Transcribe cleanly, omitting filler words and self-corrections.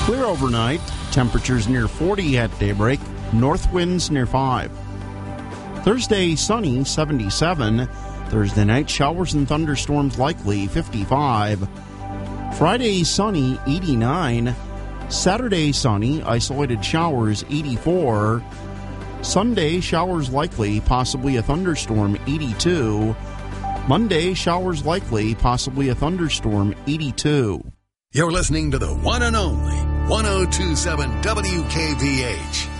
Clear overnight. Temperatures near 40 at daybreak. North winds near 5. Thursday, sunny, 77. Thursday night, showers and thunderstorms likely, 55. Friday, sunny, 89. Saturday, sunny, isolated showers, 84. Sunday, showers likely, possibly a thunderstorm, 82. Monday, showers likely, possibly a thunderstorm, 82. You're listening to the one and only 102.7 WKVH.